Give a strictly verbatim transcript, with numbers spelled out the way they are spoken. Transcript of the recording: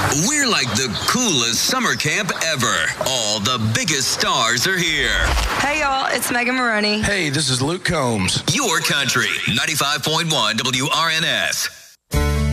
We're like the coolest summer camp ever. All the biggest stars are here. Hey, y'all, it's Megan Maroney. Hey, this is Luke Combs. Your country, ninety-five point one W R N S.